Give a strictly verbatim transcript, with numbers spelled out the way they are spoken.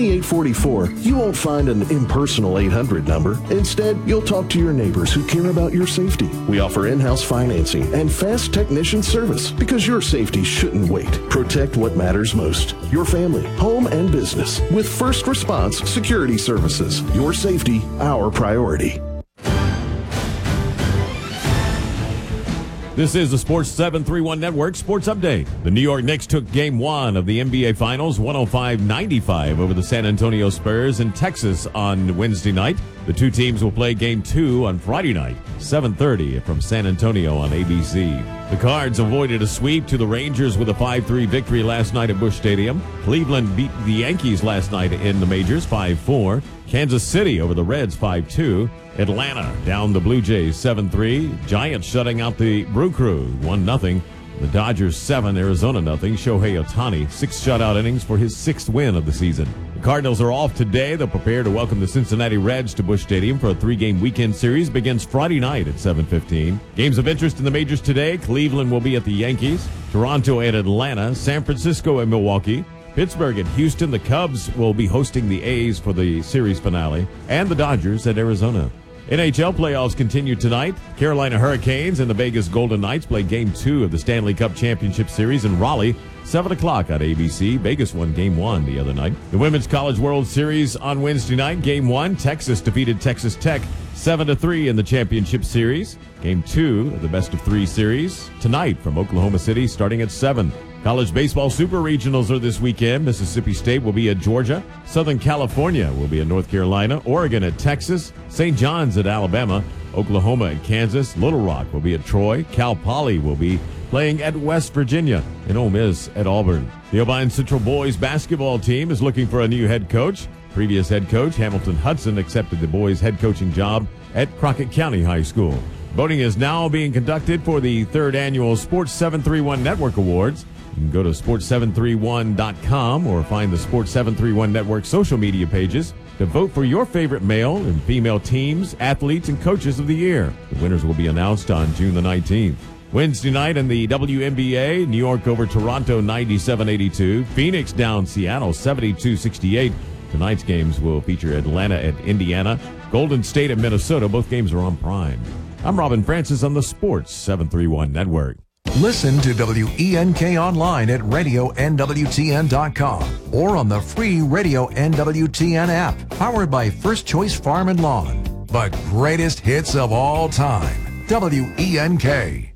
twenty-eight forty-four, you won't find an impersonal eight hundred number. Instead, you'll talk to your neighbors who care about your safety. We offer in-house financing and fast technician service because your safety shouldn't wait. Protect what matters most. Your family, home, and business with First Response Security Services. Your safety, our priority. This is the Sports seven thirty-one Network Sports Update. The New York Knicks took Game one of the N B A Finals one oh five ninety-five over the San Antonio Spurs in Texas on Wednesday night. The two teams will play Game two on Friday night, seven thirty from San Antonio on A B C. The Cards avoided a sweep to the Rangers with a five three victory last night at Busch Stadium. Cleveland beat the Yankees last night in the majors five four. Kansas City over the Reds five two. Atlanta down the Blue Jays seven three. Giants shutting out the Brew Crew one nothing. The Dodgers seven, Arizona nothing. Shohei Ohtani six shutout innings for his sixth win of the season. The Cardinals are off today. They'll prepare to welcome the Cincinnati Reds to Busch Stadium for a three-game weekend series. Begins Friday night at seven fifteen. Games of interest in the majors today. Cleveland will be at the Yankees. Toronto at Atlanta. San Francisco at Milwaukee. Pittsburgh at Houston. The Cubs will be hosting the A's for the series finale. And the Dodgers at Arizona. N H L playoffs continue tonight. Carolina Hurricanes and the Vegas Golden Knights play Game two of the Stanley Cup Championship Series in Raleigh, seven o'clock on A B C. Vegas won Game one the other night. The Women's College World Series on Wednesday night. Game one, Texas defeated Texas Tech seven to three in the Championship Series. Game two of the Best of Three Series tonight from Oklahoma City starting at seven. College baseball super regionals are this weekend. Mississippi State will be at Georgia. Southern California will be at North Carolina. Oregon at Texas. Saint John's at Alabama. Oklahoma at Kansas. Little Rock will be at Troy. Cal Poly will be playing at West Virginia. And Ole Miss at Auburn. The Irvine Central boys basketball team is looking for a new head coach. Previous head coach Hamilton Hudson accepted the boys' head coaching job at Crockett County High School. Voting is now being conducted for the third annual Sports seven thirty-one Network Awards. You can go to sports seven thirty-one dot com or find the Sports seven thirty-one Network social media pages to vote for your favorite male and female teams, athletes, and coaches of the year. The winners will be announced on June the nineteenth. Wednesday night in the W N B A, New York over Toronto ninety-seven eighty-two. Phoenix down Seattle seventy-two sixty-eight. Tonight's games will feature Atlanta at Indiana, Golden State at Minnesota. Both games are on Prime. I'm Robin Francis on the Sports seven thirty-one Network. Listen to W E N K online at radio N W T N dot com or on the free Radio N W T N app, powered by First Choice Farm and Lawn. The greatest hits of all time. W E N K.